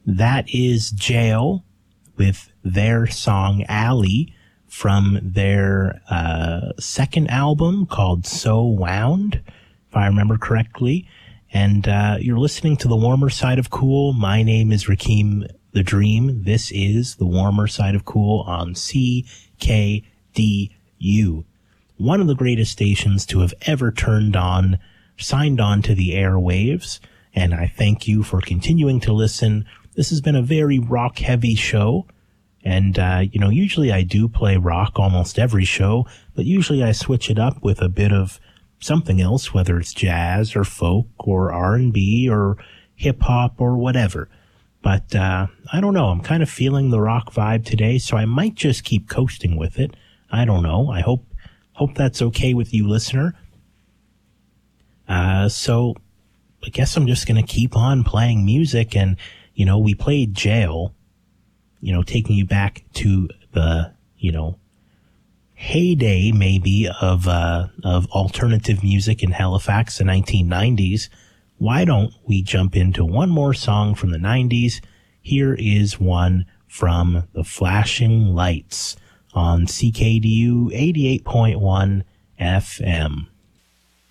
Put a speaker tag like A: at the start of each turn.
A: That is Jail with their song Alley from their second album called So Wound, if I remember correctly. And you're listening to The Warmer Side of Cool. My name is Rakeem the Dream. This is The Warmer Side of Cool on CKDU, one of the greatest stations to have ever signed on to the airwaves. And I thank you for continuing to listen. This has been a very rock-heavy show. And, usually I do play rock almost every show, but usually I switch it up with a bit of something else, whether it's jazz or folk or R&B or hip-hop or whatever. But I don't know. I'm kind of feeling the rock vibe today, so I might just keep coasting with it. I don't know. I hope that's okay with you, listener. So I guess I'm just going to keep on playing music. And, we played Jail, taking you back to the, heyday maybe of alternative music in Halifax, the 1990s. Why don't we jump into one more song from the 90s? Here is one from the Flashing Lights on CKDU 88.1 FM.